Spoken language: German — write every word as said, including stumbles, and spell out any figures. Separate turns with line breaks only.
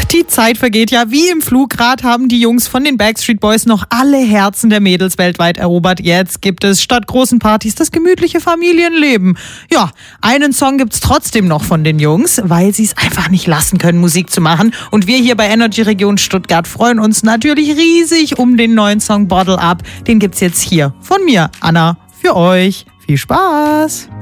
Die Zeit vergeht ja wie im Flug. Gerade haben die Jungs von den Backstreet Boys noch alle Herzen der Mädels weltweit erobert. Jetzt gibt es statt großen Partys das gemütliche Familienleben. Ja, einen Song gibt's trotzdem noch von den Jungs, weil sie es einfach nicht lassen können, Musik zu machen. Und wir hier bei Energy Region Stuttgart freuen uns natürlich riesig um den neuen Song Bottle Up. Den gibt's jetzt hier von mir, Anna, für euch. Viel Spaß!